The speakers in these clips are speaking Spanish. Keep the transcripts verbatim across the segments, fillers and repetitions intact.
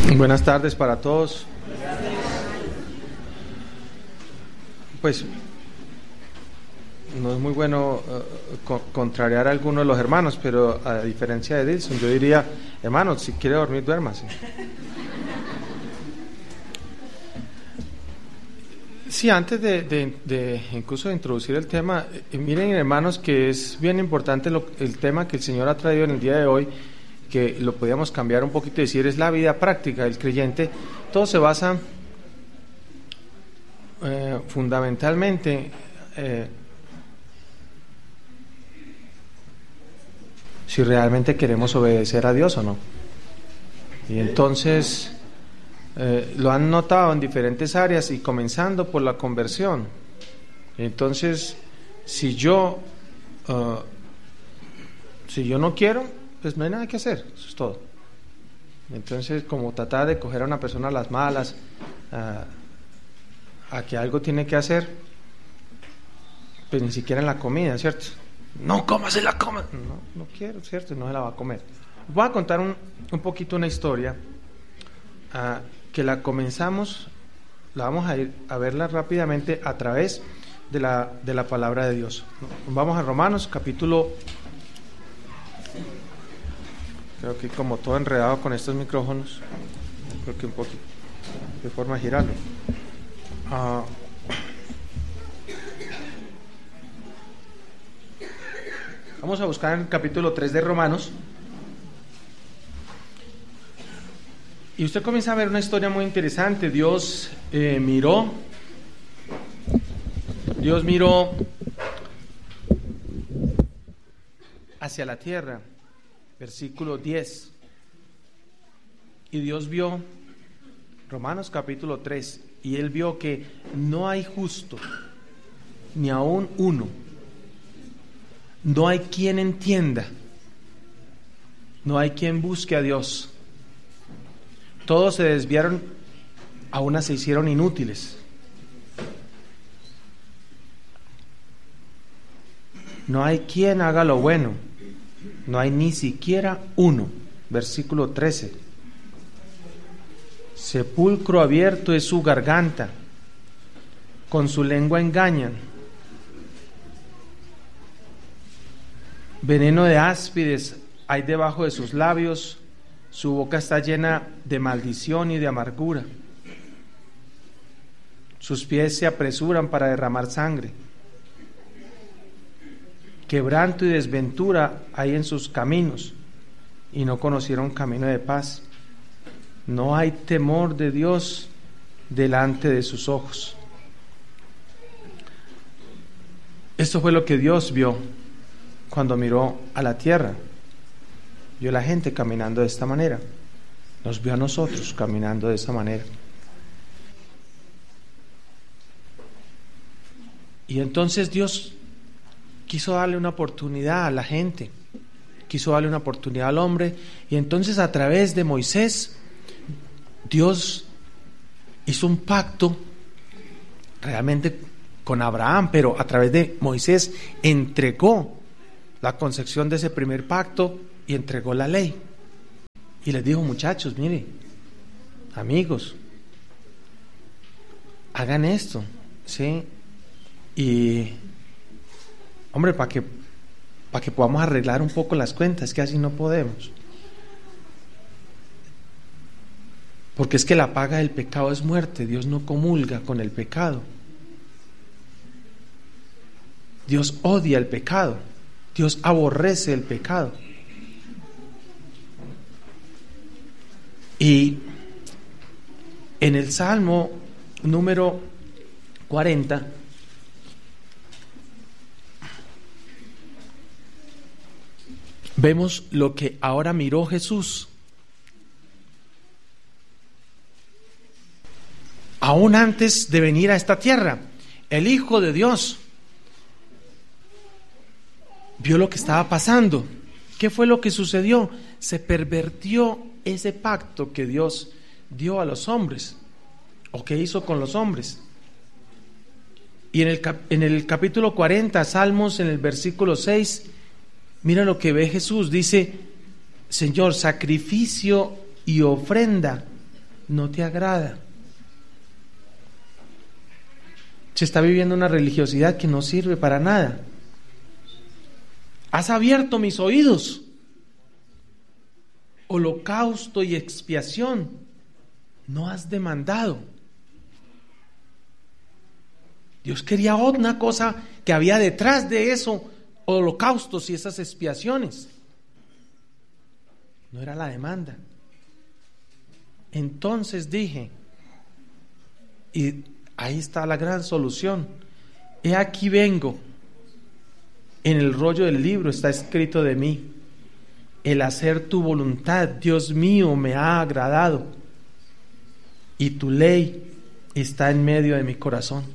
Buenas tardes para todos. Pues no es muy bueno uh, co- contrariar a algunos de los hermanos, pero a diferencia de Dilson, yo diría, hermanos, si quiere dormir, duérmase. Sí, antes de, de, de incluso de introducir el tema, eh, miren, hermanos, que es bien importante lo, el tema que el Señor ha traído en el día de hoy, que lo podíamos cambiar un poquito y decir, es la vida práctica del creyente. Todo se basa eh, fundamentalmente eh, si realmente queremos obedecer a Dios o no. Y entonces eh, lo han notado en diferentes áreas y comenzando por la conversión. Entonces, si yo uh, si yo no quiero, pues no hay nada que hacer, eso es todo. Entonces, como tratar de coger a una persona a las malas, uh, a que algo tiene que hacer, pues ni siquiera en la comida, ¿cierto? No comas y la comas. No, no quiero, ¿cierto? No se la va a comer. Voy a contar un, un poquito una historia uh, que la comenzamos, la vamos a ir a verla rápidamente a través de la, de la palabra de Dios. Vamos a Romanos, capítulo... Creo que como todo enredado con estos micrófonos, creo que un poquito de forma de girarlo. Uh, vamos a buscar en el capítulo tres de Romanos. Y usted comienza a ver una historia muy interesante. Dios eh, miró, Dios miró hacia la tierra. Versículo diez. Y Dios vio, Romanos capítulo tres, y Él vio que no hay justo, ni aun uno. No hay quien entienda. No hay quien busque a Dios. Todos se desviaron, a una se hicieron inútiles. No hay quien haga lo bueno. No hay ni siquiera uno. Versículo trece. Sepulcro abierto es su garganta, con su lengua engañan. Veneno de áspides hay debajo de sus labios, su boca está llena de maldición y de amargura. Sus pies se apresuran para derramar sangre. Quebranto y desventura hay en sus caminos, y no conocieron camino de paz. No hay temor de Dios delante de sus ojos. Esto fue lo que Dios vio cuando miró a la tierra. Vio a la gente caminando de esta manera. Nos vio a nosotros caminando de esta manera. Y entonces Dios quiso darle una oportunidad a la gente, quiso darle una oportunidad al hombre, y entonces a través de Moisés, Dios hizo un pacto realmente con Abraham, pero a través de Moisés entregó la concepción de ese primer pacto y entregó la ley. Y les dijo, muchachos, mire, amigos, hagan esto, ¿sí? Y hombre, para que, para que podamos arreglar un poco las cuentas, que así no podemos. Porque es que la paga del pecado es muerte. Dios no comulga con el pecado. Dios odia el pecado. Dios aborrece el pecado. Y en el Salmo número cuarenta, vemos lo que ahora miró Jesús. Aún antes de venir a esta tierra, el Hijo de Dios vio lo que estaba pasando. ¿Qué fue lo que sucedió? Se pervirtió ese pacto que Dios dio a los hombres, o que hizo con los hombres. Y en el, cap- en el capítulo cuarenta, Salmos, en el versículo seis, mira lo que ve Jesús. Dice, Señor, sacrificio y ofrenda no te agrada. Se está viviendo una religiosidad que no sirve para nada. Has abierto mis oídos. Holocausto y expiación no has demandado. Dios quería otra cosa que había detrás de eso, holocaustos y esas expiaciones. No era la demanda. Entonces dije, y ahí está la gran solución: he aquí vengo. En el rollo del libro está escrito de mí: el hacer tu voluntad, Dios mío, me ha agradado, y tu ley está en medio de mi corazón.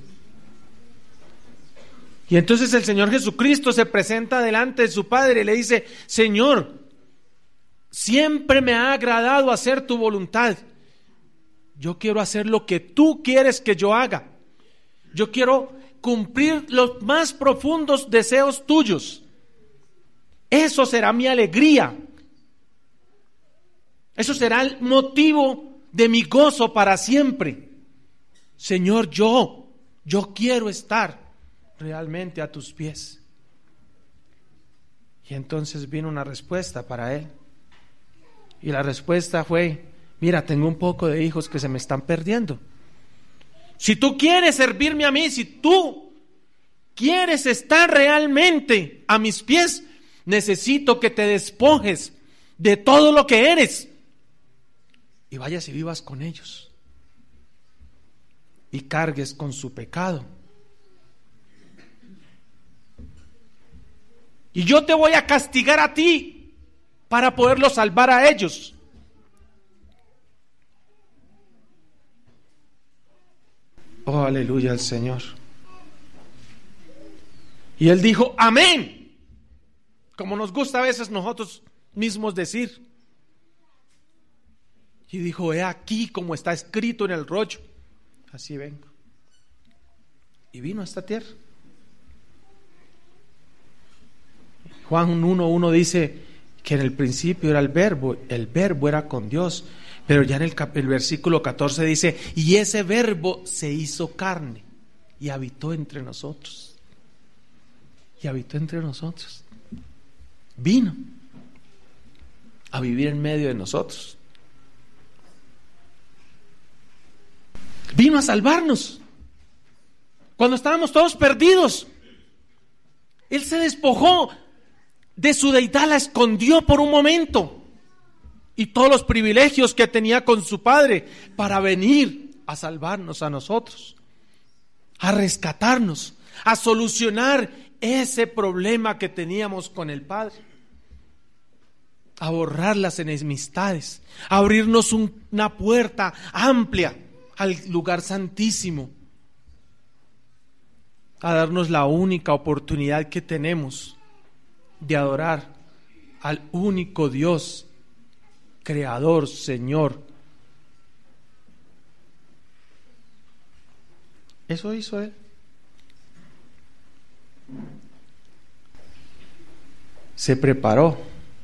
Y entonces el Señor Jesucristo se presenta delante de su Padre y le dice: Señor, siempre me ha agradado hacer tu voluntad. Yo quiero hacer lo que tú quieres que yo haga. Yo quiero cumplir los más profundos deseos tuyos. Eso será mi alegría. Eso será el motivo de mi gozo para siempre. Señor, yo, yo quiero estar realmente a tus pies. Y entonces vino una respuesta para él. Y la respuesta fue: mira, tengo un poco de hijos que se me están perdiendo. Si tú quieres servirme a mí, si tú quieres estar realmente a mis pies, necesito que te despojes de todo lo que eres y vayas y vivas con ellos y cargues con su pecado. Y yo te voy a castigar a ti para poderlos salvar a ellos. Oh, aleluya al Señor. Y él dijo: amén. Como nos gusta a veces nosotros mismos decir. Y dijo: he aquí como está escrito en el rollo. Así vengo. Y vino a esta tierra. Juan uno uno dice que en el principio era el verbo, el verbo era con Dios. Pero ya en el, cap- el versículo catorce dice: y ese verbo se hizo carne y habitó entre nosotros. Y habitó entre nosotros. Vino a vivir en medio de nosotros. Vino a salvarnos. Cuando estábamos todos perdidos, Él se despojó de su deidad, la escondió por un momento, y todos los privilegios que tenía con su Padre, para venir a salvarnos a nosotros, a rescatarnos, a solucionar ese problema que teníamos con el Padre, a borrar las enemistades, a abrirnos un, una puerta amplia al lugar santísimo, a darnos la única oportunidad que tenemos de adorar al único Dios, Creador, Señor. Eso hizo Él. Se preparó.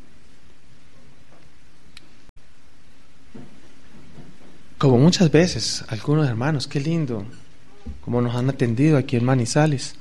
Como muchas veces, algunos hermanos, qué lindo, como nos han atendido aquí en Manizales.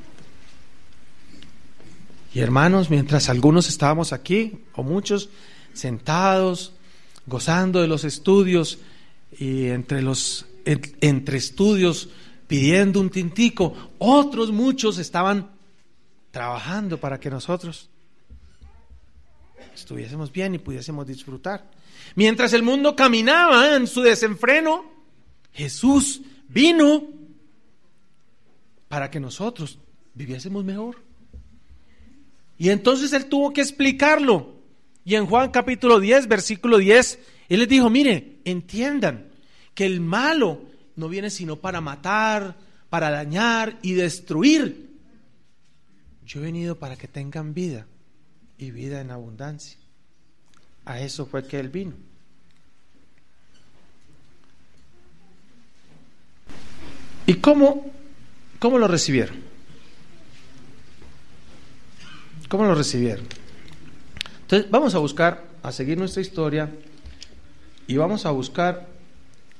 Y hermanos, mientras algunos estábamos aquí, o muchos, sentados, gozando de los estudios, y entre los entre estudios pidiendo un tintico, otros muchos estaban trabajando para que nosotros estuviésemos bien y pudiésemos disfrutar. Mientras el mundo caminaba en su desenfreno, Jesús vino para que nosotros viviésemos mejor. Y entonces Él tuvo que explicarlo. Y en Juan capítulo diez, versículo diez, Él les dijo: mire, entiendan que el malo no viene sino para matar, para dañar y destruir. Yo he venido para que tengan vida y vida en abundancia. A eso fue que Él vino. ¿Y cómo, cómo lo recibieron? ¿Cómo lo recibieron? Entonces vamos a buscar, a seguir nuestra historia, y vamos a buscar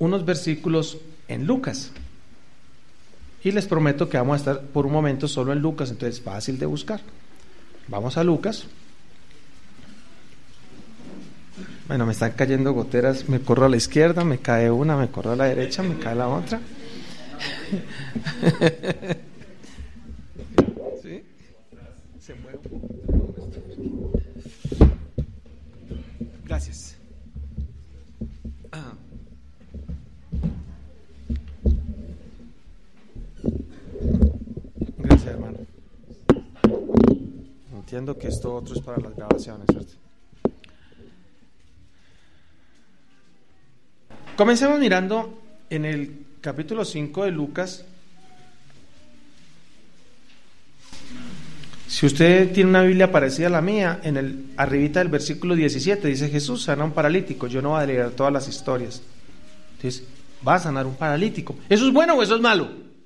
unos versículos en Lucas. Y les prometo que vamos a estar por un momento solo en Lucas, entonces es fácil de buscar. Vamos a Lucas. Bueno, me están cayendo goteras, me corro a la izquierda, me cae una, me corro a la derecha, me cae la otra. ¿Sí? Se mueve un poco. Gracias. Ah. Gracias, hermano. Entiendo que esto otro es para las grabaciones, ¿cierto? Comencemos mirando en el capítulo cinco de Lucas. Si usted tiene una Biblia parecida a la mía, en el arribita del versículo diecisiete dice: Jesús sana a un paralítico. Yo no voy a leer todas las historias. Entonces, va a sanar un paralítico. ¿Eso es bueno o eso es malo?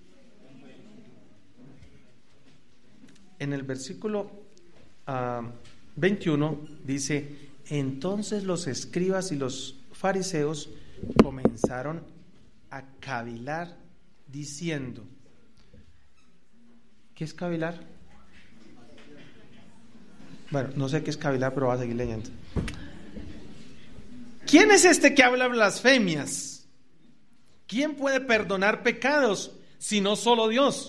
En el versículo uh, veintiuno dice: entonces los escribas y los fariseos comenzaron a cavilar diciendo. ¿Qué es cavilar? Bueno, no sé qué es cavilar, pero voy a seguir leyendo. ¿Quién es este que habla blasfemias? ¿Quién puede perdonar pecados si no solo Dios?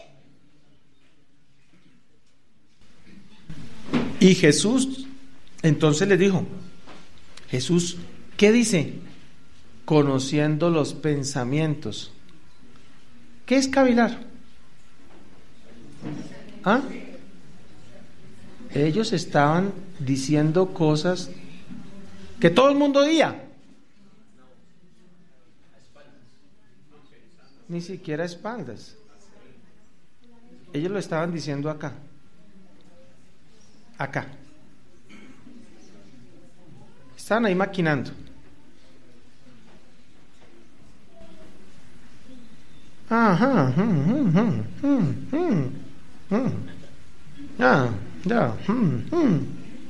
Y Jesús entonces le dijo: Jesús, ¿qué dice? Conociendo los pensamientos. ¿Qué es cavilar? ¿Ah? Ellos estaban diciendo cosas que todo el mundo oía. Ni siquiera espaldas. Ellos lo estaban diciendo acá. Acá. Estaban ahí maquinando. Ajá. Mm, mm, mm, mm, mm. Ah, ya. Mm, mm.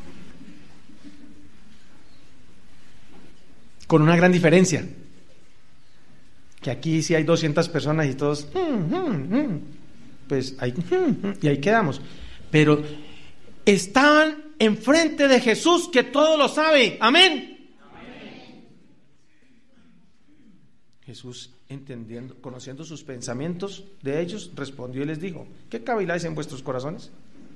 Con una gran diferencia. Que aquí sí hay doscientas personas y todos. Mm, mm, mm. Pues ahí. Mm, mm, y ahí quedamos. Pero estaban enfrente de Jesús, que todo lo sabe. Amén. Amén. Jesús, entendiendo, conociendo sus pensamientos de ellos, respondió y les dijo: ¿qué caviláis en vuestros corazones?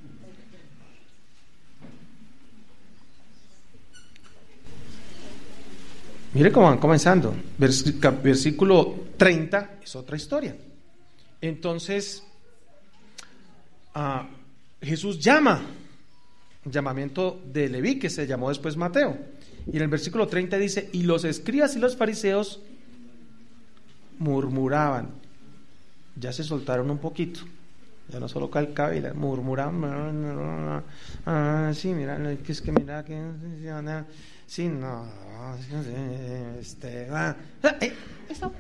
Mire cómo van comenzando. Vers- versículo treinta es otra historia. Entonces, uh, Jesús llama, llamamiento de Leví, que se llamó después Mateo. Y en el versículo treinta dice: y los escribas y los fariseos murmuraban. Ya se soltaron un poquito. Ya no solo calcabila, murmuraban. Ah, sí, mira, que es que mira que sí, no, este, ah, eh, eso.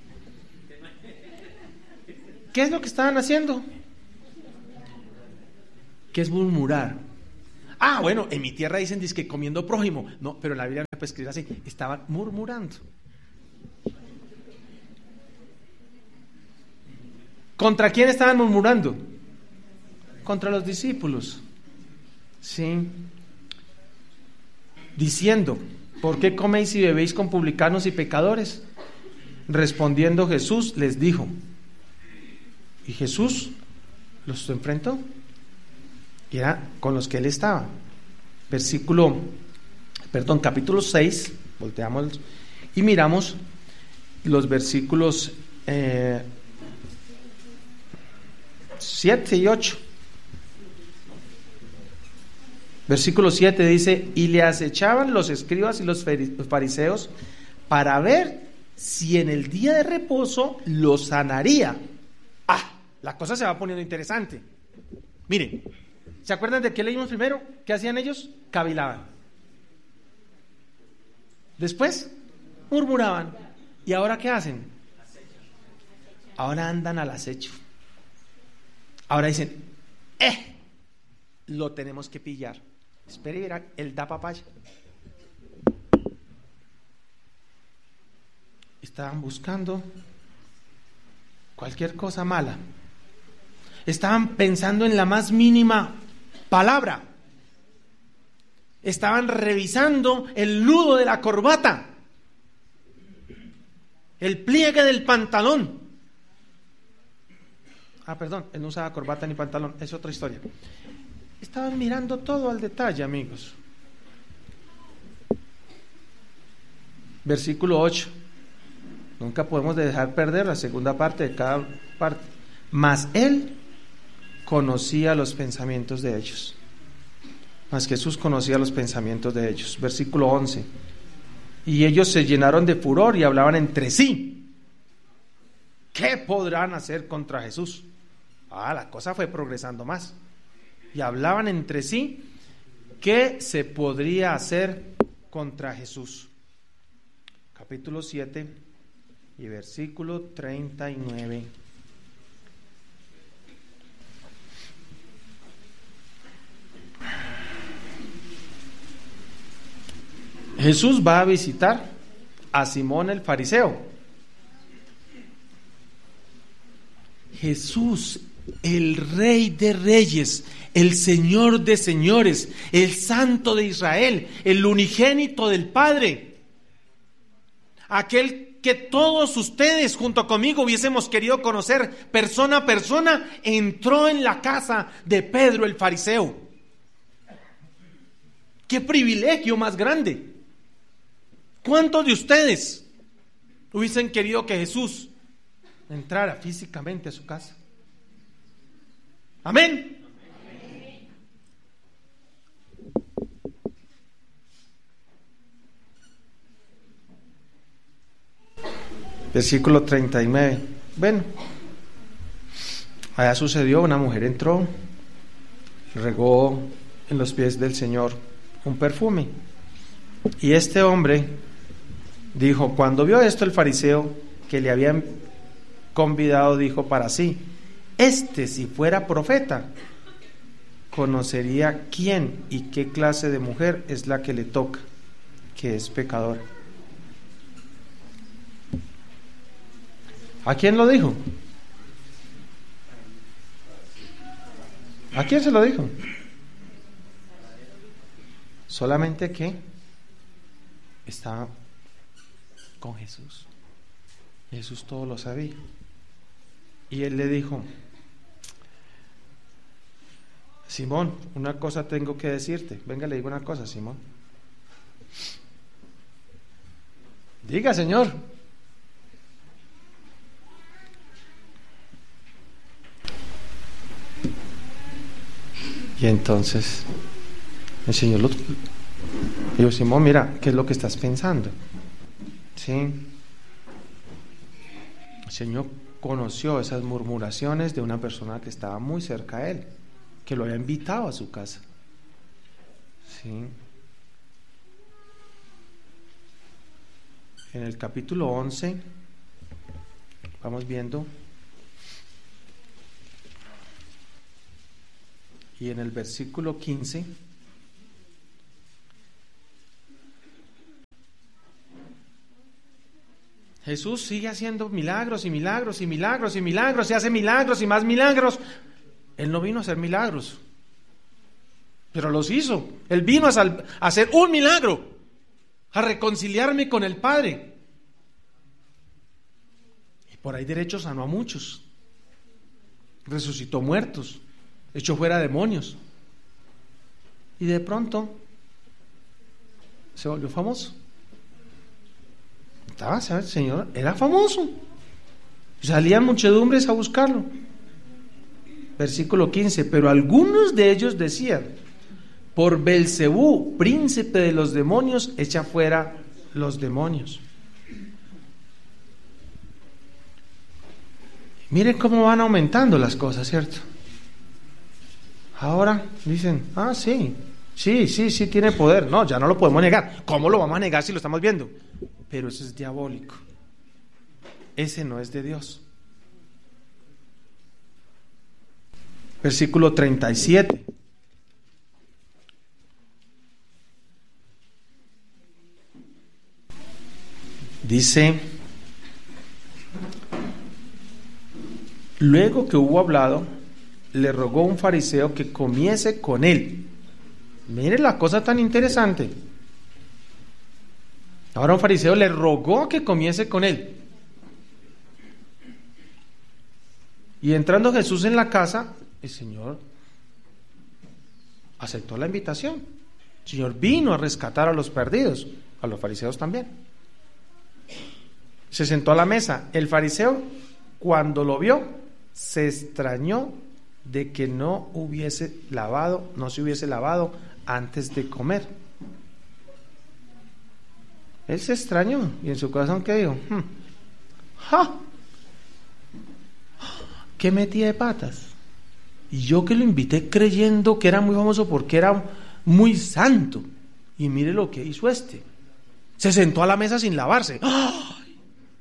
¿Qué es lo que estaban haciendo? ¿Qué es murmurar? Ah, bueno, en mi tierra dicen que comiendo prójimo. No, pero en la Biblia no se puede escribir así. Estaban murmurando. ¿Contra quién estaban murmurando? Contra los discípulos. Sí. Diciendo: ¿por qué coméis y bebéis con publicanos y pecadores? Respondiendo Jesús les dijo. Y Jesús los enfrentó. Y era con los que él estaba. Versículo, perdón, capítulo seis. Volteamos y miramos los versículos eh, siete y ocho. Versículo siete dice: y le acechaban los escribas y los fariseos para ver si en el día de reposo lo sanaría. Ah, la cosa se va poniendo interesante. Miren, ¿se acuerdan de qué leímos primero? ¿Qué hacían ellos? Cavilaban. Después, murmuraban. ¿Y ahora qué hacen? Ahora andan al acecho. Ahora dicen: eh, lo tenemos que pillar. Espere y verá, él da papaya. estaban buscando cualquier cosa mala. Estaban pensando en la más mínima palabra. Estaban revisando el nudo de la corbata, el pliegue del pantalón. Ah, perdón, él no usaba corbata ni pantalón, es otra historia. Estaban mirando todo al detalle, amigos. Versículo ocho. Nunca podemos dejar perder la segunda parte de cada parte. Mas él conocía los pensamientos de ellos. Mas Jesús conocía los pensamientos de ellos. Versículo once. Y ellos se llenaron de furor y hablaban entre sí. ¿Qué podrán hacer contra Jesús? Ah, la cosa fue progresando más. Y hablaban entre sí, ¿qué se podría hacer contra Jesús? Capítulo siete y versículo treinta y nueve. Jesús va a visitar a Simón el fariseo. Jesús, el Rey de Reyes, el Señor de Señores, el Santo de Israel, el unigénito del Padre, aquel que todos ustedes junto conmigo hubiésemos querido conocer persona a persona, entró en la casa de Pedro el fariseo. ¡Qué privilegio más grande! ¿Cuántos de ustedes hubiesen querido que Jesús entrara físicamente a su casa? Amén. Amén. Versículo treinta y nueve. Bueno, allá sucedió, una mujer entró, regó en los pies del Señor un perfume. Y este hombre dijo, cuando vio esto el fariseo que le habían convidado, dijo para sí, este si fuera profeta, conocería quién y qué clase de mujer es la que le toca, que es pecadora. ¿A quién lo dijo? ¿A quién se lo dijo? Solamente que estaba con Jesús. Jesús todo lo sabía. Y él le dijo, Simón, una cosa tengo que decirte. Venga, le digo una cosa, Simón. Diga, Señor. Y entonces el Señor lo dijo, Simón, mira, ¿qué es lo que estás pensando? Sí. El Señor conoció esas murmuraciones de una persona que estaba muy cerca a él, que lo había invitado a su casa. Sí. En el capítulo once vamos viendo, y en el versículo quince, Jesús sigue haciendo milagros y milagros y milagros y milagros, y hace milagros y más milagros. Él no vino a hacer milagros, pero los hizo. Él vino a, sal- a hacer un milagro, a reconciliarme con el Padre. Y por ahí derecho sanó a muchos, resucitó muertos, echó fuera demonios. Y de pronto se volvió famoso. Estaba, ¿sabes? El Señor era famoso. Salían muchedumbres a buscarlo. Versículo quince. Pero algunos de ellos decían, por Belcebú, príncipe de los demonios, echa fuera los demonios. Miren cómo van aumentando las cosas, ¿cierto? Ahora dicen, ah, sí, sí, sí, sí tiene poder. No, ya no lo podemos negar. ¿Cómo lo vamos a negar si lo estamos viendo? Pero eso es diabólico. Ese no es de Dios. Versículo treinta y siete. Dice, Luego que hubo hablado, le rogó a un fariseo que comiese con él. Mire la cosa tan interesante. Ahora un fariseo le rogó que comiese con él. Y entrando Jesús en la casa, el Señor aceptó la invitación. El Señor vino a rescatar a los perdidos, a los fariseos también. Se sentó a la mesa. El fariseo, cuando lo vio, se extrañó de que no hubiese lavado, no se hubiese lavado antes de comer. Él se extrañó y en su corazón ¿qué dijo? Hmm. ¡Ja! ¿Qué metí de patas? Y yo que lo invité creyendo que era muy famoso porque era muy santo. Y mire lo que hizo este. Se sentó a la mesa sin lavarse. ¡Ay!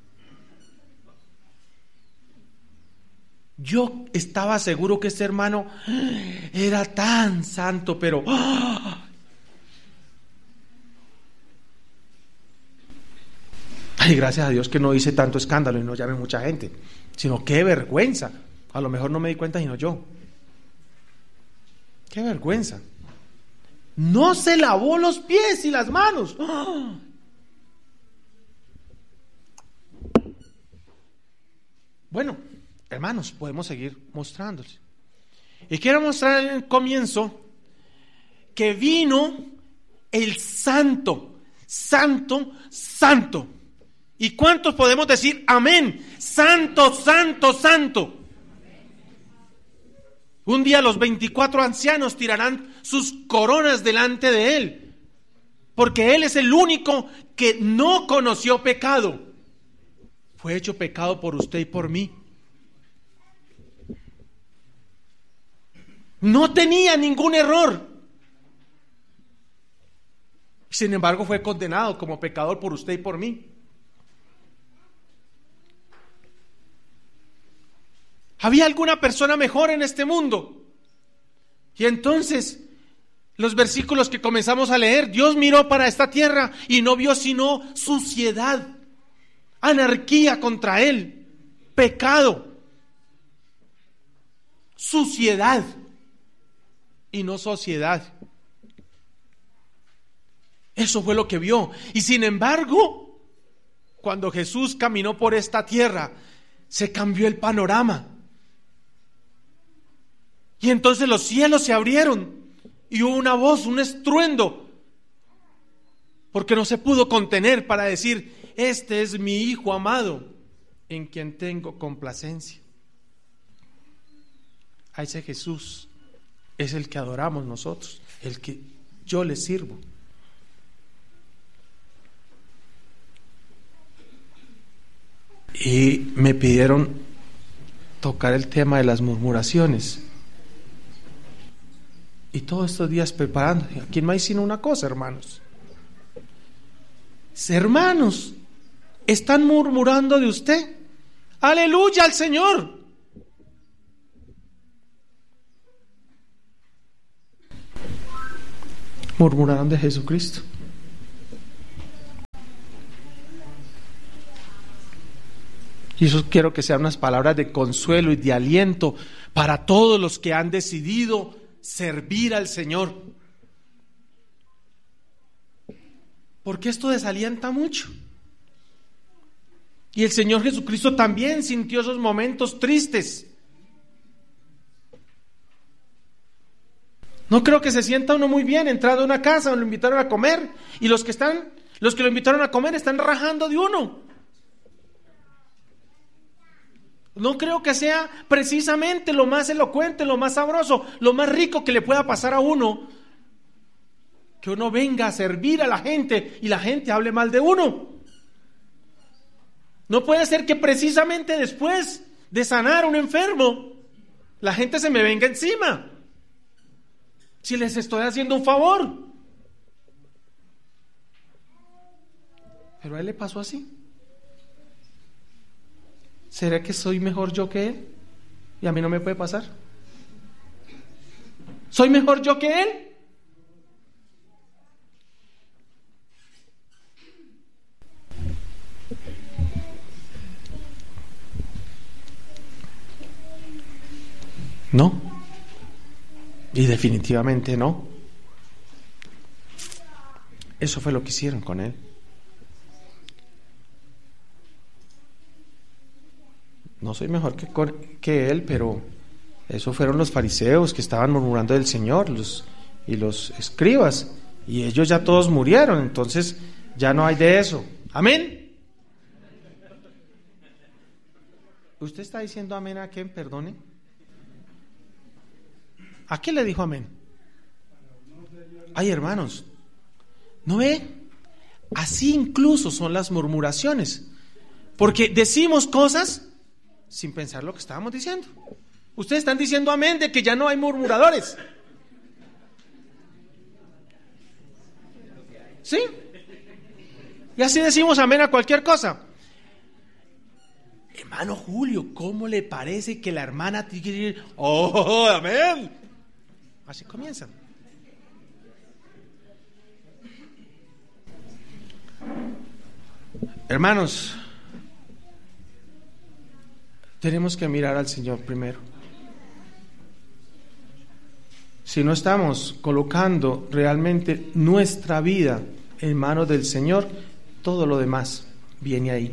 Yo estaba seguro que este hermano era tan santo, pero ¡ay! Ay, gracias a Dios que no hice tanto escándalo y no llamé mucha gente, sino qué vergüenza. A lo mejor no me di cuenta sino yo. Qué vergüenza. No se lavó los pies y las manos. ¡Ah! Bueno, hermanos, podemos seguir mostrándoles. Y quiero mostrar en el comienzo que vino el santo, santo, santo. ¿Y cuántos podemos decir amén? Santo, santo, santo. Un día los veinticuatro ancianos tirarán sus coronas delante de él, porque él es el único que no conoció pecado. Fue hecho pecado por usted y por mí. No tenía ningún error. Sin embargo, fue condenado como pecador por usted y por mí. ¿Había alguna persona mejor en este mundo? Y entonces, los versículos que comenzamos a leer, Dios miró para esta tierra y no vio sino suciedad, anarquía contra él, pecado, suciedad y no sociedad. Eso fue lo que vio. Y sin embargo, cuando Jesús caminó por esta tierra, se cambió el panorama. Y entonces los cielos se abrieron y hubo una voz, un estruendo, porque no se pudo contener para decir: este es mi Hijo amado, en quien tengo complacencia. A ese Jesús es el que adoramos nosotros, el que yo le sirvo. Y me pidieron tocar el tema de las murmuraciones. Y todos estos días preparando, aquí no hay sino una cosa, hermanos. Hermanos, están murmurando de usted. Aleluya al Señor. Murmuraron de Jesucristo. Y eso quiero que sean unas palabras de consuelo y de aliento para todos los que han decidido servir al Señor. Porque esto desalienta mucho. Y el Señor Jesucristo también sintió esos momentos tristes. No creo que se sienta uno muy bien entrando a una casa donde lo invitaron a comer y los que están, los que lo invitaron a comer están rajando de uno. No creo que sea precisamente lo más elocuente, lo más sabroso, lo más rico que le pueda pasar a uno, que uno venga a servir a la gente y la gente hable mal de uno. No puede ser que precisamente después de sanar a un enfermo, la gente se me venga encima, si les estoy haciendo un favor. Pero a él le pasó así. ¿Será que soy mejor yo que él? ¿Y a mí no me puede pasar? ¿Soy mejor yo que él? No. Y definitivamente no. Eso fue lo que hicieron con él. No soy mejor que, con, que él, pero eso fueron los fariseos que estaban murmurando del Señor, los, y los escribas, y ellos ya todos murieron, entonces ya no hay de eso. Amén. ¿Usted está diciendo amén a quién? Perdone. ¿A quién le dijo amén? Ay, hermanos, ¿no ve? Así incluso son las murmuraciones, porque decimos cosas sin pensar lo que estábamos diciendo. Ustedes están diciendo amén de que ya no hay murmuradores. ¿Sí? Y así decimos amén a cualquier cosa. Hermano Julio, ¿cómo le parece que la hermana tiene que decir oh, amén? Así comienzan. Hermanos, tenemos que mirar al Señor primero. Si no estamos colocando realmente nuestra vida en manos del Señor, todo lo demás viene ahí.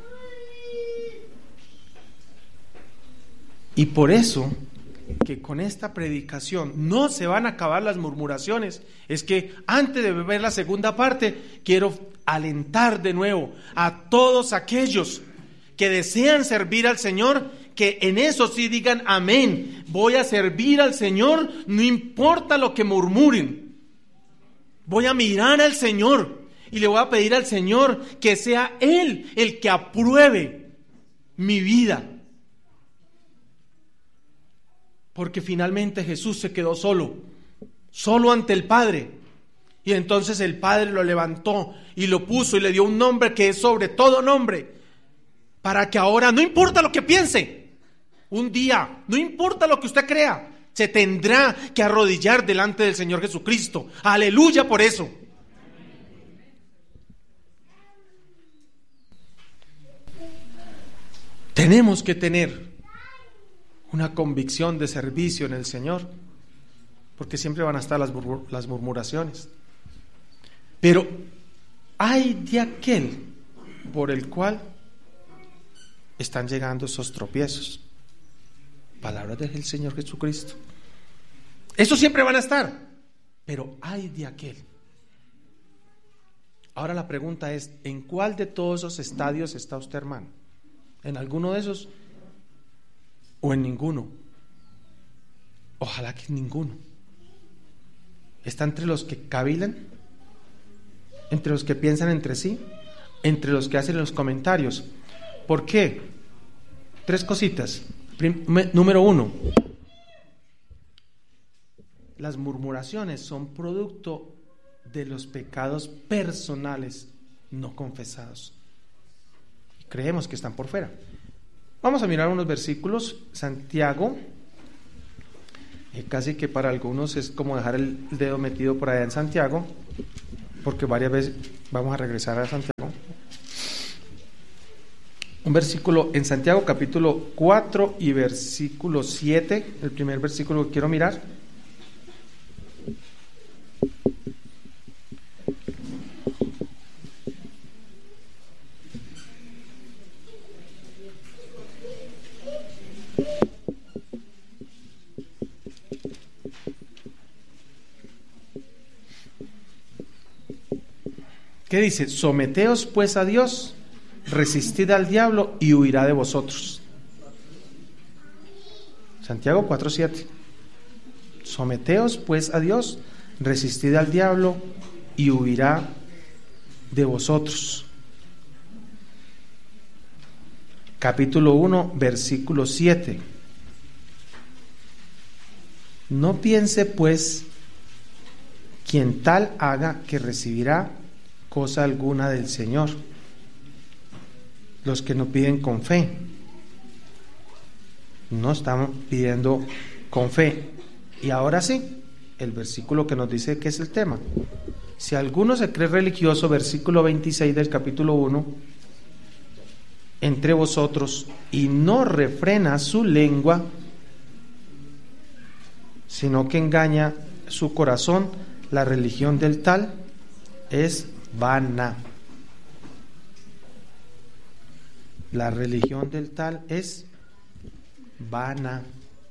Y por eso que con esta predicación no se van a acabar las murmuraciones. Es que antes de ver la segunda parte, quiero alentar de nuevo a todos aquellos que desean servir al Señor, que en eso sí digan amén. Voy a servir al Señor, no importa lo que murmuren. Voy a mirar al Señor y le voy a pedir al Señor que sea Él el que apruebe mi vida. Porque finalmente Jesús se quedó solo, solo ante el Padre. Y entonces el Padre lo levantó y lo puso y le dio un nombre que es sobre todo nombre, para que ahora, no importa lo que piense, un día, no importa lo que usted crea, se tendrá que arrodillar delante del Señor Jesucristo. Aleluya por eso. Tenemos que tener una convicción de servicio en el Señor, porque siempre van a estar las, murmur- las murmuraciones. Pero hay de aquel por el cual están llegando esos tropiezos. Palabras del Señor Jesucristo. Eso siempre van a estar, pero hay de aquel. Ahora la pregunta es, ¿en cuál de todos esos estadios está usted, hermano? ¿En alguno de esos o en ninguno? Ojalá que en ninguno. ¿Está entre los que cavilan? ¿Entre los que piensan entre sí? ¿Entre los que hacen los comentarios? ¿Por qué? Tres cositas. Prim- número uno, las murmuraciones son producto de los pecados personales no confesados. Creemos que están por fuera. Vamos a mirar unos versículos. Santiago, eh, casi que para algunos es como dejar el dedo metido por allá en Santiago, porque varias veces vamos a regresar a Santiago. Un versículo en Santiago capítulo cuatro y versículo siete, el primer versículo que quiero mirar. ¿Qué dice? Someteos pues a Dios, resistid al diablo y huirá de vosotros. Santiago cuatro siete. Someteos pues a Dios, resistid al diablo y huirá de vosotros. Capítulo uno, versículo siete. No piense pues quien tal haga que recibirá cosa alguna del Señor. Los que no piden con fe, no estamos pidiendo con fe. Y ahora sí, el versículo que nos dice que es el tema. Si alguno se cree religioso, versículo veintiséis del capítulo uno, entre vosotros, y no refrena su lengua, sino que engaña su corazón, la religión del tal es vana. La religión del tal es vana.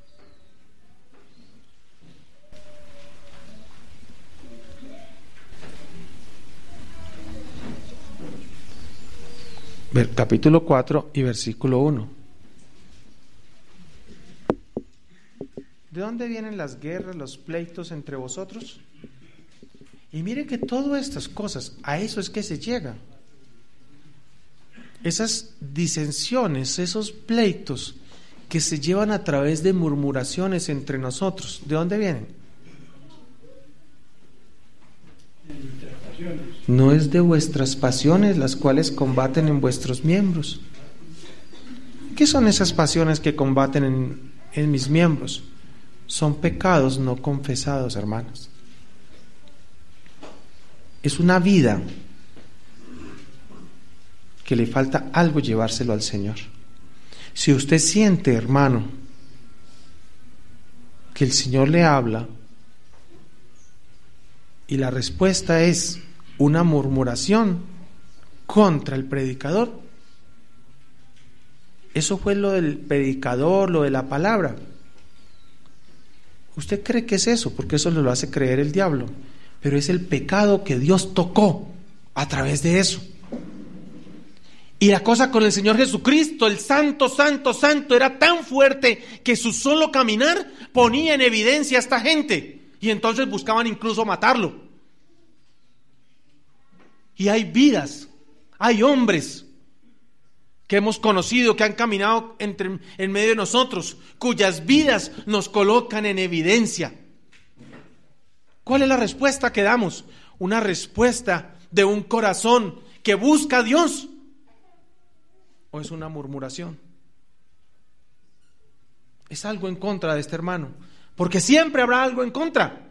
Capítulo cuatro y versículo uno. ¿De dónde vienen las guerras, los pleitos entre vosotros? Y mire que todas estas cosas, a eso es que se llega. Esas disensiones, esos pleitos que se llevan a través de murmuraciones entre nosotros, ¿de dónde vienen? No es de vuestras pasiones las cuales combaten en vuestros miembros. ¿Qué son esas pasiones que combaten en, en mis miembros? Son pecados no confesados, hermanos. Es una vida que le falta algo llevárselo al Señor. Si usted siente, hermano, que el Señor le habla y la respuesta es una murmuración contra el predicador, eso fue lo del predicador, lo de la palabra. Usted cree que es eso, porque eso lo hace creer el diablo, pero es el pecado que Dios tocó a través de eso. Y la cosa con el Señor Jesucristo, el santo, santo, santo, era tan fuerte que su solo caminar ponía en evidencia a esta gente, y entonces buscaban incluso matarlo. Y hay vidas, hay hombres que hemos conocido, que han caminado entre, en medio de nosotros, cuyas vidas nos colocan en evidencia. ¿Cuál es la respuesta que damos? Una respuesta de un corazón que busca a Dios, ¿o es una murmuración? Es algo en contra de este hermano, porque siempre habrá algo en contra.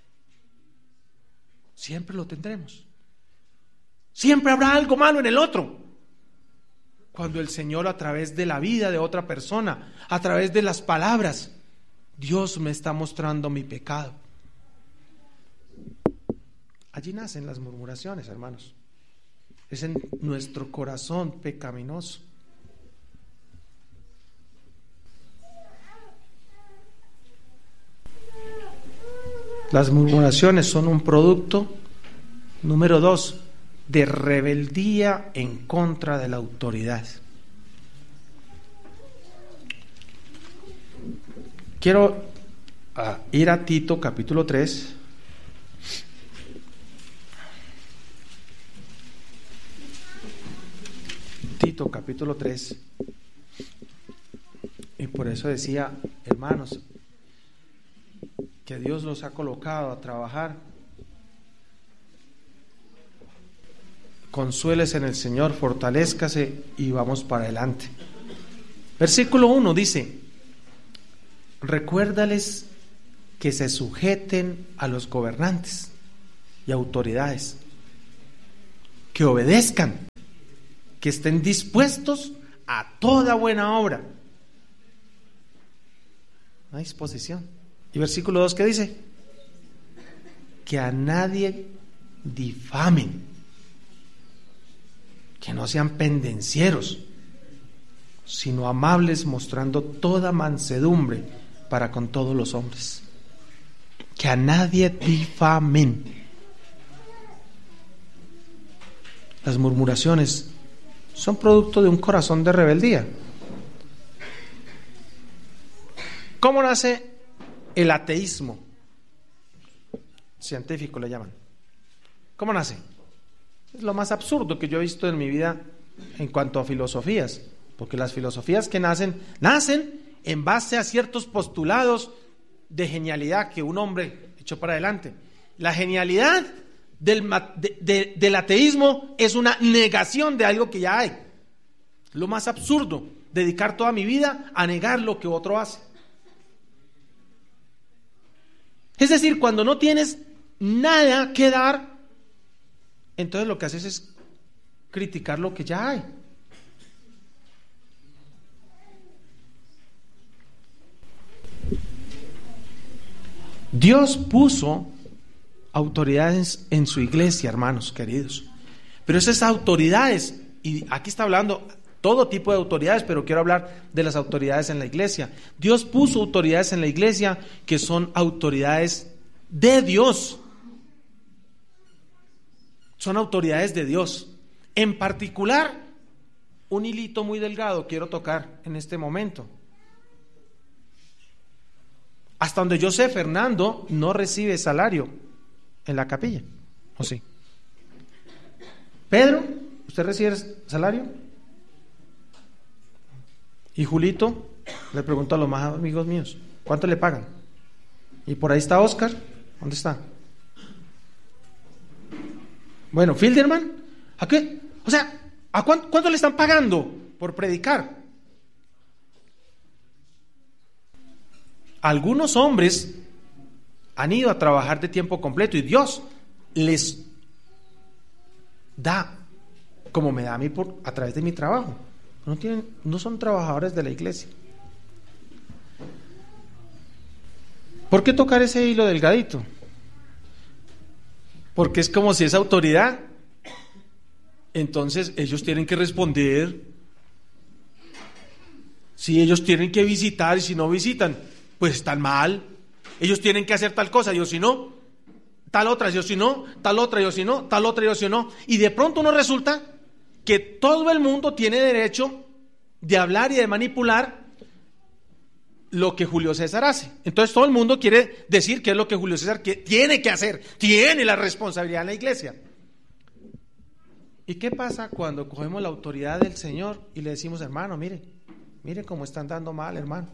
Siempre lo tendremos. Siempre habrá algo malo en el otro. Cuando el Señor, a través de la vida de otra persona, a través de las palabras, Dios me está mostrando mi pecado. Allí nacen las murmuraciones, hermanos. Es en nuestro corazón pecaminoso. Las murmuraciones son un producto, número dos, de rebeldía en contra de la autoridad. Quiero uh, ir a Tito capítulo tres. Tito capítulo tres. Y por eso decía, hermanos, que Dios los ha colocado a trabajar. Consuélese en el Señor, fortalézcase y vamos para adelante. Versículo uno dice: recuérdales que se sujeten a los gobernantes y autoridades, que obedezcan, que estén dispuestos a toda buena obra. Una disposición. Y versículo dos, ¿qué dice? Que a nadie difamen, que no sean pendencieros, sino amables, mostrando toda mansedumbre para con todos los hombres. Que a nadie difamen. Las murmuraciones son producto de un corazón de rebeldía. ¿Cómo nace el ateísmo? Científico le llaman. ¿Cómo nace? Es lo más absurdo que yo he visto en mi vida en cuanto a filosofías, porque las filosofías que nacen, nacen en base a ciertos postulados de genialidad que un hombre echó para adelante. La genialidad del, de, de, del ateísmo es una negación de algo que ya hay. Lo más absurdo, dedicar toda mi vida a negar lo que otro hace. Es decir, cuando no tienes nada que dar, entonces lo que haces es criticar lo que ya hay. Dios puso autoridades en su iglesia, hermanos queridos. Pero esas autoridades, y aquí está hablando todo tipo de autoridades, pero quiero hablar de las autoridades en la iglesia. Dios puso autoridades en la iglesia que son autoridades de Dios. Son autoridades de Dios. En particular, un hilito muy delgado quiero tocar en este momento. Hasta donde yo sé, Fernando no recibe salario en la capilla, ¿o sí? Pedro, ¿usted recibe salario? Y Julito, le pregunto a los más amigos míos, ¿cuánto le pagan? Y por ahí está Oscar, ¿dónde está? Bueno, Filderman, ¿a qué? O sea, ¿a cuánto, cuánto le están pagando por predicar? Algunos hombres han ido a trabajar de tiempo completo y Dios les da, como me da a mí por, a través de mi trabajo. No tienen, no son trabajadores de la iglesia. ¿Por qué tocar ese hilo delgadito? Porque es como si es autoridad. Entonces ellos tienen que responder. Si ellos tienen que visitar y si no visitan, pues están mal. Ellos tienen que hacer tal cosa, yo si no, tal otra, yo si no, tal otra, yo si no, tal otra, yo si no. Y de pronto no resulta que todo el mundo tiene derecho de hablar y de manipular lo que Julio César hace. Entonces todo el mundo quiere decir qué es lo que Julio César que tiene que hacer, tiene la responsabilidad en la iglesia. ¿Y qué pasa cuando cogemos la autoridad del Señor y le decimos, hermano, mire, mire cómo están dando mal, hermano?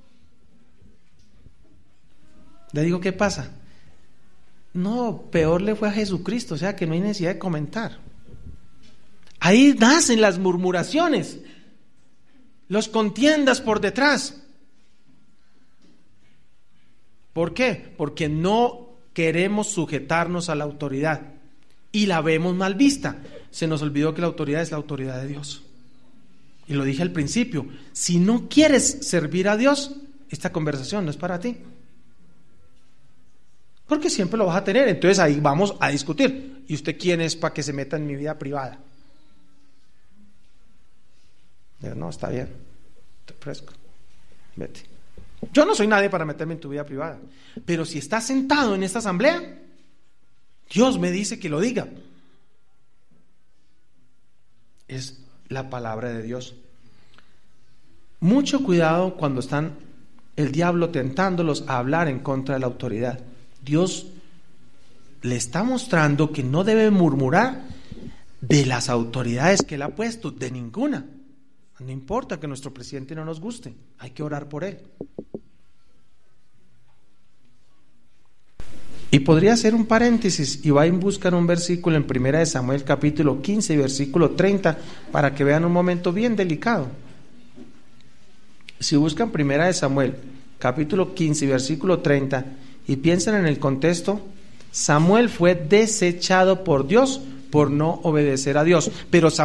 Le digo, ¿qué pasa? No, peor le fue a Jesucristo, o sea que no hay necesidad de comentar. Ahí nacen las murmuraciones, los contiendas por detrás. ¿Por qué? Porque no queremos sujetarnos a la autoridad y la vemos mal vista. Se nos olvidó que la autoridad es la autoridad de Dios. Y lo dije al principio, si no quieres servir a Dios, esta conversación no es para ti. Porque siempre lo vas a tener, entonces ahí vamos a discutir. ¿Y usted quién es para que se meta en mi vida privada? Digo, no, está bien, te ofrezco, vete. Yo no soy nadie para meterme en tu vida privada, pero si estás sentado en esta asamblea, Dios me dice que lo diga. Es la palabra de Dios. Mucho cuidado cuando están el diablo tentándolos a hablar en contra de la autoridad. Dios le está mostrando que no debe murmurar de las autoridades que él ha puesto, de ninguna. No importa que nuestro presidente no nos guste, hay que orar por él. Y podría hacer un paréntesis y va a buscar un versículo en Primera de Samuel capítulo quince y versículo treinta para que vean un momento bien delicado. Si buscan Primera de Samuel capítulo quince y versículo treinta y piensan en el contexto, Samuel fue desechado por Dios por no obedecer a Dios, pero Samuel